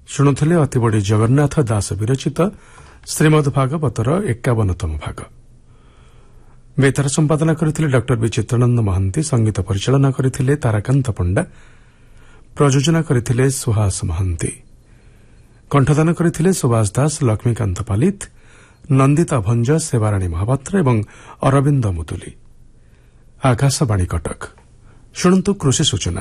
ଶୁଣୁଥିଲେ ଅତିବଡ଼ି ଜଗନ୍ନାଥ ଦାସ ବିରଚିତ ଶ୍ରୀମଦ୍ ଭାଗବତର 51ତମ ଭାଗ। ବେତାର ସମ୍ପାଦନା କରିଥିଲେ ଡ ବି ଚିତ୍ରାନନ୍ଦ ମହାନ୍ତି, ସଙ୍ଗୀତ ପରିଚାଳନା କରିଥିଲେ ତାରାକାନ୍ତ ପଣ୍ଡା, ପ୍ରଯୋଜନା କରିଥିଲେ ସୁହାସ ମହାନ୍ତି, କଣ୍ଠଦାନ କରିଥିଲେ ସୁଭାଷ ଦାସ, ଲକ୍ଷ୍ମୀକାନ୍ତ ପାଲିତ, ନନ୍ଦିତା ଭଞ୍ଜ, ସେବାରାଣୀ ମହାପାତ୍ର ଏବଂ ଅରବିନ୍ଦ ମୁଦୁଲି। ଆକାଶବାଣୀ କଟକ। ଶୁଣନ୍ତୁ କୃଷି ସୂଚନା।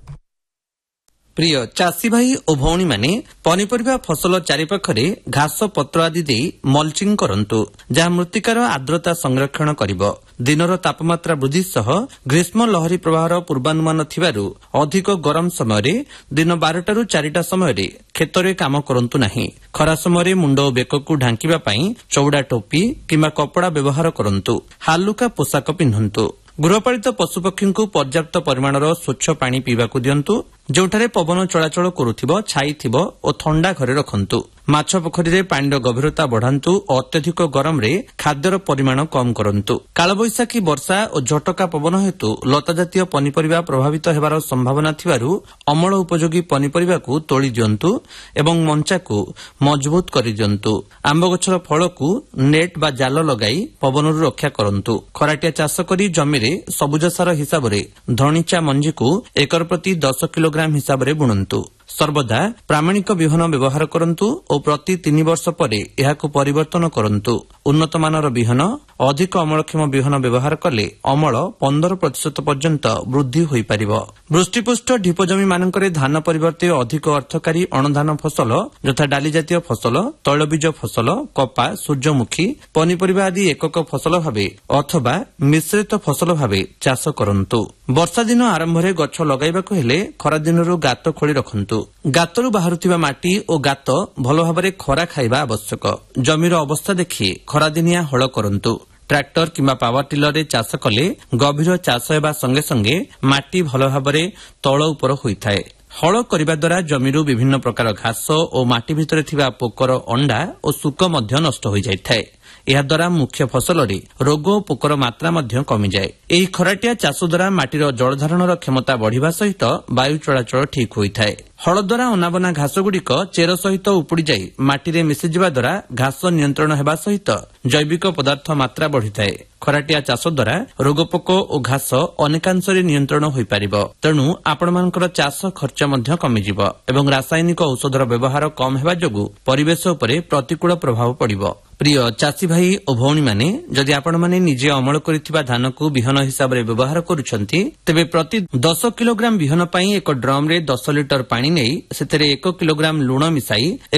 ପ୍ରିୟ ଚାଷୀ ଭାଇ ଓ ଭଉଣୀମାନେ, ପନିପରିବା ଫସଲ ଚାରିପାଖରେ ଘାସ ପତ୍ର ଆଦି ଦେଇ ମଲ୍ଚିଂ କରନ୍ତୁ, ଯାହା ମୃତ୍ତିକାର ଆର୍ଦ୍ରତା ସଂରକ୍ଷଣ କରିବ। ଦିନର ତାପମାତ୍ରା ବୃଦ୍ଧି ସହ ଗ୍ରୀଷ୍ମ ଲହରୀ ପ୍ରବାହର ପୂର୍ବାନୁମାନ ଥିବାରୁ ଅଧିକ ଗରମ ସମୟରେ ଦିନ 12ଟାରୁ 4ଟା ସମୟରେ କ୍ଷେତରେ କାମ କରନ୍ତୁ ନାହିଁ। ଖରା ସମୟରେ ମୁଣ୍ଡ ଓ ବେକକୁ ଢାଙ୍କିବା ପାଇଁ ଚଉଡ଼ା ଟୋପି କିମ୍ବା କପଡ଼ା ବ୍ୟବହାର କରନ୍ତୁ। ହାଲୁକା ପୋଷାକ ପିନ୍ଧନ୍ତୁ। ଗୃହପାଳିତ ପଶୁପକ୍ଷୀଙ୍କୁ ପର୍ଯ୍ୟାପ୍ତ ପରିମାଣର ସ୍ୱଚ୍ଛ ପାଣି ପିଇବାକୁ ଦିଅନ୍ତୁ। ଯେଉଁଠାରେ ପବନ ଚଳାଚଳ କରୁଥିବ, ଛାଇ ଥିବ ଓ ଥଣ୍ଡା ଘରେ ରଖନ୍ତୁ। ମାଛ ପୋଖରୀରେ ପାଣିର ଗଭୀରତା ବଢ଼ାନ୍ତୁ ଓ ଅତ୍ୟଧିକ ଗରମରେ ଖାଦ୍ୟର ପରିମାଣ କମ୍ କରନ୍ତୁ। କାଳବୈଶାଖୀ ବର୍ଷା ଓ ଝଟକା ପବନ ହେତୁ ଲତାଜାତୀୟ ପନିପରିବା ପ୍ରଭାବିତ ହେବାର ସମ୍ଭାବନା ଥିବାରୁ ଅମଳ ଉପଯୋଗୀ ପନିପରିବାକୁ ତୋଳି ଦିଅନ୍ତୁ ଏବଂ ମଞ୍ଚାକୁ ମଜବୁତ କରିଦିଅନ୍ତୁ। ଆମ୍ବ ଗଛର ଫଳକୁ ନେଟ୍ ବା ଜାଲ ଲଗାଇ ପବନରୁ ରକ୍ଷା କରନ୍ତୁ। ଖରାଟିଆ ଚାଷ କରି ଜମିରେ ସବୁଜ ସାର ହିସାବରେ ଧଣିଚା ମଞ୍ଜିକୁ ଏକର ପ୍ରତି 10 କିଲୋଗ୍ରାମ ହିସାବରେ ବୁଣନ୍ତୁ। ସର୍ବଦା ପ୍ରାମାଣିକ ବିହନ ବ୍ୟବହାର କରନ୍ତୁ ଓ ପ୍ରତି 3 ବର୍ଷ ପରେ ଏହାକୁ ପରିବର୍ତ୍ତନ କରନ୍ତୁ। ଉନ୍ନତମାନର ବିହନ, ଅଧିକ ଅମଳକ୍ଷମ ବିହନ ବ୍ୟବହାର କଲେ ଅମଳ 15% ପର୍ଯ୍ୟନ୍ତ ବୃଦ୍ଧି ହୋଇପାରିବ। ବୃଷ୍ଟିପୁଷ୍ଟ ଢିପ ଜମିମାନଙ୍କରେ ଧାନ ପରିବର୍ତ୍ତେ ଅଧିକ ଅର୍ଥକାରୀ ଅଣଧାନ ଫସଲ ଯଥା ଡାଲି ଜାତୀୟ ଫସଲ, ତୈଳବୀଜ ଫସଲ, କପା, ସୂର୍ଯ୍ୟମୁଖୀ, ପନିପରିବା ଆଦି ଏକକ ଫସଲ ଭାବେ ଅଥବା ମିଶ୍ରିତ ଫସଲ ଭାବେ ଚାଷ କରନ୍ତୁ। ବର୍ଷା ଦିନ ଆରମ୍ଭରେ ଗଛ ଲଗାଇବାକୁ ହେଲେ ଖରାଦିନରୁ ଗାତ ଖୋଳି ରଖନ୍ତୁ। ଗାତରୁ ବାହାରୁଥିବା ମାଟି ଓ ଗାତ ଭଲ ଭାବରେ ଖରା ଖାଇବା ଆବଶ୍ୟକ। ଜମିର ଅବସ୍ଥା ଦେଖି ଖରାଦିନିଆ ହଳ କରନ୍ତୁ। ଟ୍ରାକ୍ଟର କିମ୍ବା ପାୱାର ଟିଲରରେ ଚାଷ କଲେ ଗଭୀର ଚାଷ ହେବା ସଙ୍ଗେ ସଙ୍ଗେ ମାଟି ଭଲ ଭାବରେ ତଳ ଉପର ହୋଇଥାଏ। ହଳ କରିବା ଦ୍ୱାରା ଜମିରୁ ବିଭିନ୍ନ ପ୍ରକାର ଘାସ ଓ ମାଟି ଭିତରେ ଥିବା ପୋକର ଅଣ୍ଡା ଓ ଶୁକ ମଧ୍ୟ ନଷ୍ଟ ହୋଇଯାଇଥାଏ। ଏହାଦ୍ୱାରା ମୁଖ୍ୟ ଫସଲରେ ରୋଗ ଓ ପୋକର ମାତ୍ରା ମଧ୍ୟ କମିଯାଏ। ଏହି ଖରାଟିଆ ଚାଷ ଦ୍ୱାରା ମାଟିର ଜଳଧାରଣର କ୍ଷମତା ବଢ଼ିବା ସହିତ ବାୟୁ ଚଳାଚଳ ଠିକ୍ ହୋଇଥାଏ। ହଳ ଦ୍ୱାରା ଅନାବନା ଘାସଗୁଡ଼ିକ ଚେର ସହିତ ଉପୁଡ଼ି ଯାଇ ମାଟିରେ ମିଶିଯିବା ଦ୍ୱାରା ଘାସ ନିୟନ୍ତ୍ରଣ ହେବା ସହିତ ଜୈବିକ ପଦାର୍ଥ ମାତ୍ରା ବଢ଼ିଥାଏ। ଖରାଟିଆ ଚାଷ ଦ୍ୱାରା ରୋଗପୋକ ଓ ଘାସ ଅନେକାଂଶରେ ନିୟନ୍ତ୍ରଣ ହୋଇପାରିବ। ତେଣୁ ଆପଣମାନଙ୍କର ଚାଷ ଖର୍ଚ୍ଚ ମଧ୍ୟ କମିଯିବ ଏବଂ ରାସାୟନିକ ଔଷଧର ବ୍ୟବହାର କମ୍ ହେବା ଯୋଗୁଁ ପରିବେଶ ଉପରେ ପ୍ରତିକୂଳ ପ୍ରଭାବ ପଡ଼ିବ। ପ୍ରିୟ ଚାଷୀ ଭାଇ ଓ ଭଉଣୀମାନେ, ଯଦି ଆପଣମାନେ ନିଜେ ଅମଳ କରିଥିବା ଧାନକୁ ବିହନ ହିସାବରେ ବ୍ୟବହାର କରୁଛନ୍ତି, ତେବେ ପ୍ରତି 10 କିଲୋଗ୍ରାମ ବିହନ ପାଇଁ ଏକ ଡ୍ରମରେ 10 ଲିଟର ପାଣି ନେଇ ସେଥିରେ 1 କିଲୋଗ୍ରାମ ଲୁଣ ମିଶାଇ